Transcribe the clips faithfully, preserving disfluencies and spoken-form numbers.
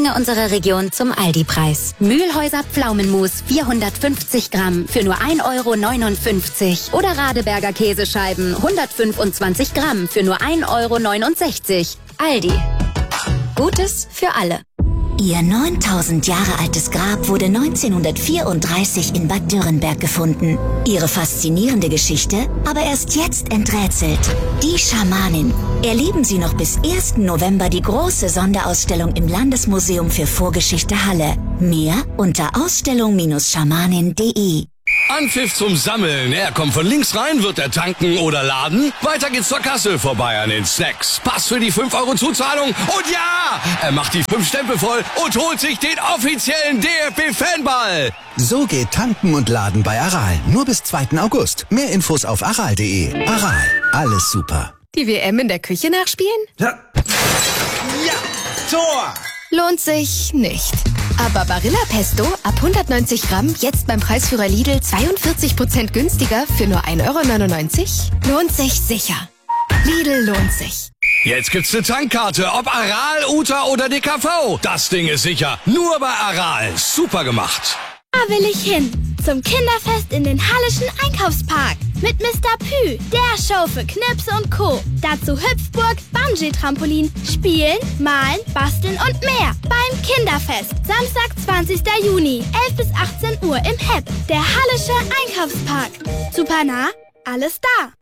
Lieblinge unserer Region zum Aldi-Preis. Mühlhäuser Pflaumenmus vierhundertfünfzig Gramm für nur ein Euro neunundfünfzig. Oder Radeberger Käsescheiben hundertfünfundzwanzig Gramm für nur ein Euro neunundsechzig. Aldi. Gutes für alle. Ihr neuntausend Jahre altes Grab wurde neunzehnhundertvierunddreißig in Bad Dürrenberg gefunden. Ihre faszinierende Geschichte aber erst jetzt enträtselt. Die Schamanin. Erleben Sie noch bis ersten November die große Sonderausstellung im Landesmuseum für Vorgeschichte Halle. Mehr unter ausstellung schamanin punkt de. Anpfiff zum Sammeln. Er kommt von links rein, wird er tanken oder laden. Weiter geht's zur Kasse, vorbei an den Snacks. Pass für die fünf Euro Zuzahlung. Und ja, er macht die fünf Stempel voll und holt sich den offiziellen D F B-Fanball. So geht Tanken und Laden bei Aral. Nur bis zweiten August. Mehr Infos auf aral punkt de. Aral. Alles super. Die W M in der Küche nachspielen? Ja. Ja, Tor! Lohnt sich nicht. Aber Barilla Pesto ab hundertneunzig Gramm jetzt beim Preisführer Lidl zweiundvierzig Prozent günstiger für nur ein Euro neunundneunzig? Lohnt sich sicher. Lidl lohnt sich. Jetzt gibt's eine Tankkarte, ob Aral, Uta oder D K V. Das Ding ist sicher. Nur bei Aral. Super gemacht. Da will ich hin. Zum Kinderfest in den Hallischen Einkaufspark. Mit Mister Pü, der Show für Knips und Co. Dazu Hüpfburg, Bungee-Trampolin, Spielen, Malen, Basteln und mehr. Beim Kinderfest. Samstag, zwanzigster Juni, elf bis achtzehn Uhr im H E P. Der Hallische Einkaufspark. Super nah, alles da.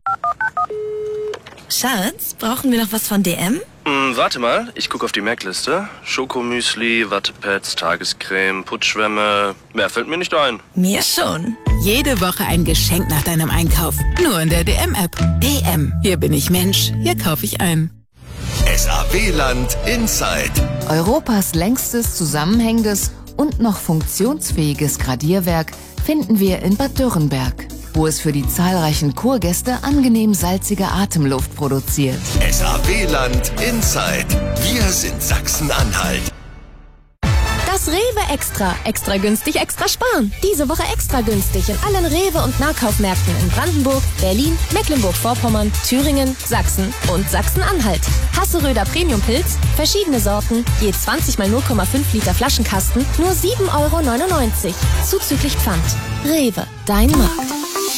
Schatz, brauchen wir noch was von D M? Hm, warte mal, ich gucke auf die Merkliste. Schokomüsli, Wattepads, Tagescreme, Putzschwämme. Mehr fällt mir nicht ein. Mir schon. Jede Woche ein Geschenk nach deinem Einkauf. Nur in der D M-App. D M. Hier bin ich Mensch. Hier kaufe ich ein. S A W-Land Inside. Europas längstes, zusammenhängendes und noch funktionsfähiges Gradierwerk finden wir in Bad Dürrenberg, wo es für die zahlreichen Kurgäste angenehm salzige Atemluft produziert. S A W-Land Inside. Wir sind Sachsen-Anhalt. Das Rewe Extra. Extra günstig, extra sparen. Diese Woche extra günstig in allen Rewe- und Nahkaufmärkten in Brandenburg, Berlin, Mecklenburg-Vorpommern, Thüringen, Sachsen und Sachsen-Anhalt. Hasseröder Premium-Pilz, verschiedene Sorten, je zwanzig mal null Komma fünf Liter Flaschenkasten, nur sieben Euro neunundneunzig. Zuzüglich Pfand. Rewe, dein Markt.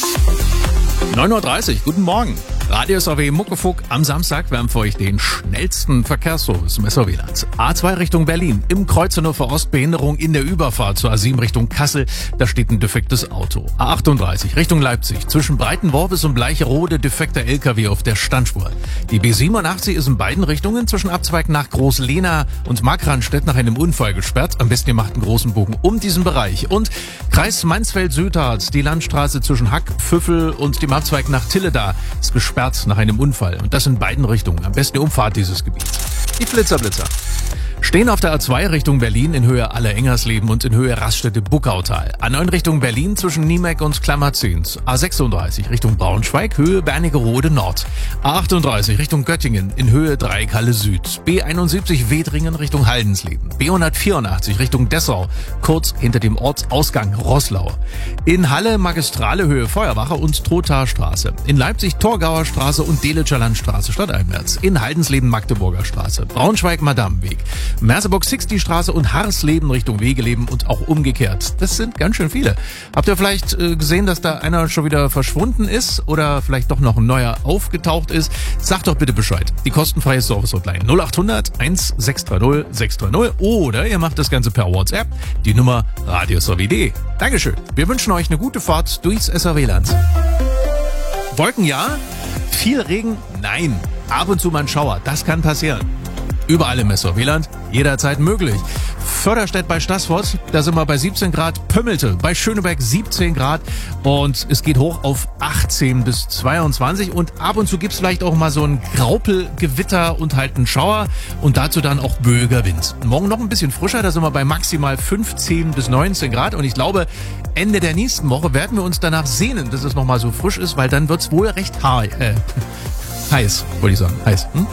neun Uhr dreißig, guten Morgen. Radio S A W Muckefuck am Samstag. Wir haben für euch den schnellsten Verkehrsservice im S A W-Land. A zwei Richtung Berlin. Im Kreuzneufer Ost Behinderung in der Überfahrt zur A sieben Richtung Kassel. Da steht ein defektes Auto. A achtunddreißig Richtung Leipzig. Zwischen Breitenworpes und Bleicherode defekter L K W auf der Standspur. Die B siebenundachtzig ist in beiden Richtungen zwischen Abzweig nach Groß-Lehna und Markranstädt nach einem Unfall gesperrt. Am besten ihr macht einen großen Bogen um diesen Bereich. Und Kreis Mansfeld-Südharz. Die Landstraße zwischen Hack, Pfüffel und dem Abzweig nach Tilleda ist gesperrt nach einem Unfall. Und das in beiden Richtungen. Am besten die Umfahrt dieses Gebiets. Die Blitzerblitzer stehen auf der A zwei Richtung Berlin in Höhe Aller-Engersleben und in Höhe Raststätte-Buckautal. A neun Richtung Berlin zwischen Niemeck und Klammerzehns. A sechsunddreißig Richtung Braunschweig, Höhe Bernigerode Nord. A achtunddreißig Richtung Göttingen in Höhe Dreieckhalle Süd. B einundsiebzig Wedringen Richtung Haldensleben. B hundertvierundachtzig Richtung Dessau, kurz hinter dem Ortsausgang Roßlau. In Halle Magistrale Höhe Feuerwache und Trotharstraße. In Leipzig Torgauer Straße und Delitscher Landstraße stadteinwärts. In Haldensleben Magdeburger Straße. Braunschweig Madameweg. Merseburg sechzig Straße und Harsleben Richtung Wegeleben und auch umgekehrt. Das sind ganz schön viele. Habt ihr vielleicht äh, gesehen, dass da einer schon wieder verschwunden ist oder vielleicht doch noch ein neuer aufgetaucht ist? Sagt doch bitte Bescheid. Die kostenfreie Service-Hotline null achthundert eins sechs drei null sechs drei null oder ihr macht das Ganze per WhatsApp. Die Nummer radio s a w punkt de. Dankeschön. Wir wünschen euch eine gute Fahrt durchs S A W-Land. Wolken ja, viel Regen nein. Ab und zu mal ein Schauer, das kann passieren. Überall im S A W-Land, jederzeit möglich. Förderstedt bei Staßfurt, da sind wir bei siebzehn Grad. Pömmelte bei Schöneberg siebzehn Grad und es geht hoch auf achtzehn bis zweiundzwanzig und ab und zu gibt's vielleicht auch mal so ein Graupelgewitter und halt einen Schauer und dazu dann auch böiger Wind. Morgen noch ein bisschen frischer, da sind wir bei maximal fünfzehn bis neunzehn Grad und ich glaube, Ende der nächsten Woche werden wir uns danach sehnen, dass es nochmal so frisch ist, weil dann wird's wohl recht ha- äh, heiß, wollte ich sagen. Heiß. Hm?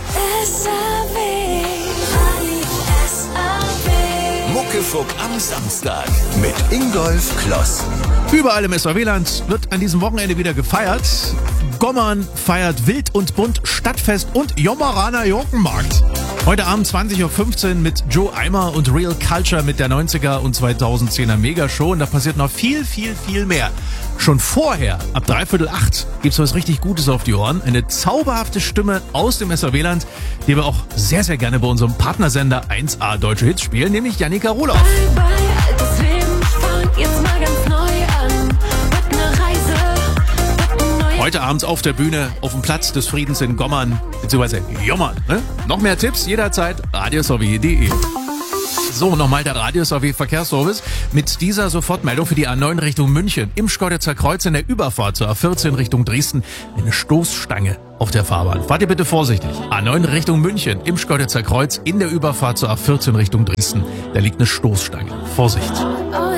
Muckefuck am Samstag mit Ingolf Kloss. Überall im S A W-Land wird an diesem Wochenende wieder gefeiert. Gommern feiert Wild und Bunt Stadtfest und Jommeraner Jockenmarkt. Heute Abend zwanzig Uhr fünfzehn mit Joe Eimer und Real Culture mit der neunziger und zweitausendzehner Megashow. Und da passiert noch viel, viel, viel mehr. Schon vorher, ab dreiviertel acht, gibt's was richtig Gutes auf die Ohren. Eine zauberhafte Stimme aus dem S R W-Land, die wir auch sehr, sehr gerne bei unserem Partnersender eins A Deutsche Hits spielen, nämlich Jannika Rohloff. Bye, bye, altes Leben, fang jetzt mal ganz neu an. Mit ne Reise. Heute Abend auf der Bühne, auf dem Platz des Friedens in Gommern, beziehungsweise Jommern. Ne? Noch mehr Tipps jederzeit, radios w punkt de. So, nochmal der radios w Verkehrsservice mit dieser Sofortmeldung für die A neun Richtung München. Im Schkeuditzer Kreuz in der Überfahrt zur A vierzehn Richtung Dresden eine Stoßstange auf der Fahrbahn. Fahrt ihr bitte vorsichtig. A neun Richtung München im Schkeuditzer Kreuz in der Überfahrt zur A vierzehn Richtung Dresden. Da liegt eine Stoßstange. Vorsicht.